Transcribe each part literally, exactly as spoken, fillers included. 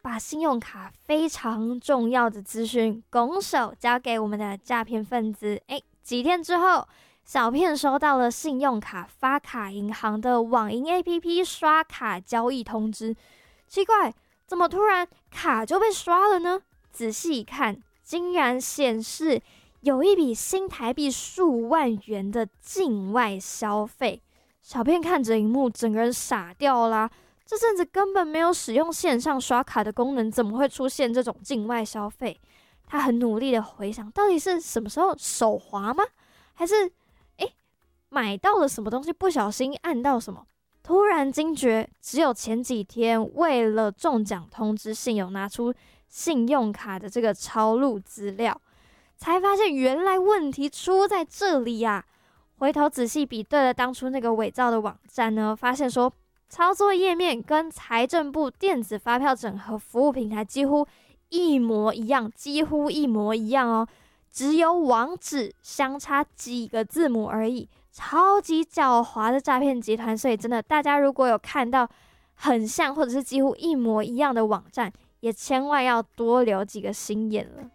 把信用卡非常重要的资讯拱手交给我们的诈骗分子。诶，几天之后，小骗收到了信用卡发卡银行的网银 A P P 刷卡交易通知。奇怪，怎么突然卡就被刷了呢？仔细一看，竟然显示有一笔新台币数万元的境外消费。小骗看着荧幕，整个人傻掉啦！这阵子根本没有使用线上刷卡的功能，怎么会出现这种境外消费？他很努力的回想，到底是什么时候手滑吗？还是诶买到了什么东西不小心按到什么？突然惊觉，只有前几天为了中奖通知信友拿出信用卡的这个抄录资料，才发现原来问题出在这里啊！回头仔细比对了当初那个伪造的网站呢，发现说操作页面跟财政部电子发票整合服务平台几乎一模一样，几乎一模一样哦，只有网址相差几个字母而已，超级狡猾的诈骗集团。所以真的，大家如果有看到很像或者是几乎一模一样的网站，也千万要多留几个心眼了。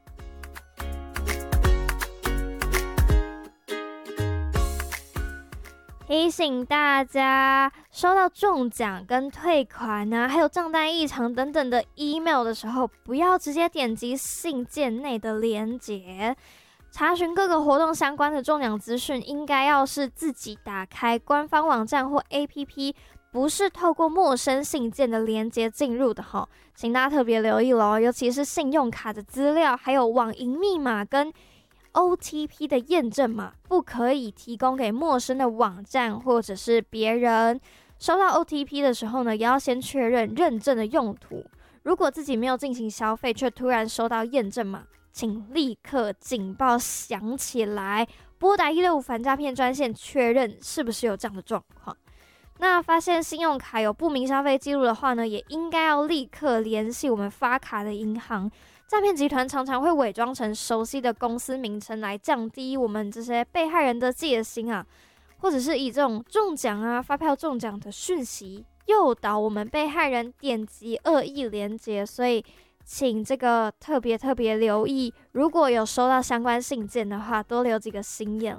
提醒大家，收到中奖跟退款啊，还有账单异常等等的 email 的时候，不要直接点击信件内的连结。查询各个活动相关的中奖资讯，应该要是自己打开官方网站或 A P P， 不是透过陌生信件的连结进入的齁，请大家特别留意咯，尤其是信用卡的资料，还有网银密码跟O T P 的验证码不可以提供给陌生的网站或者是别人。收到 O T P 的时候呢，也要先确认认证的用途。如果自己没有进行消费，却突然收到验证码，请立刻警报响起来，拨打一六五反诈骗专线确认是不是有这样的状况。那发现信用卡有不明消费记录的话呢，也应该要立刻联系我们发卡的银行。诈骗集团常常会伪装成熟悉的公司名称来降低我们这些被害人的戒心啊，或者是以这种中奖啊、发票中奖的讯息诱导我们被害人点击恶意连结，所以请这个特别特别留意，如果有收到相关信件的话，多留几个心眼了。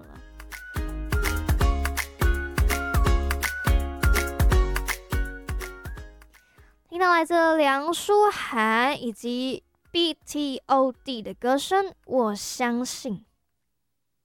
听到来自梁书涵以及B T O D 的歌声，我相信